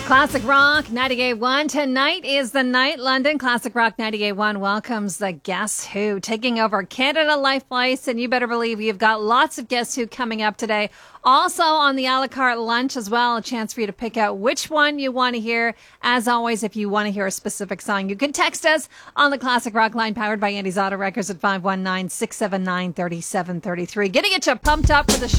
Classic Rock 98.1. Tonight is the night. London Classic Rock 98.1 welcomes the Guess Who, taking over Canada Life Flights, and you better believe you've got lots of Guess Who coming up today. Also on the a la carte lunch as well, a chance for you to pick out which one you want to hear. As always, if you want to hear a specific song, you can text us on the Classic Rock line powered by Andy's Auto Records at 519-679-3733. Getting you pumped up for the show.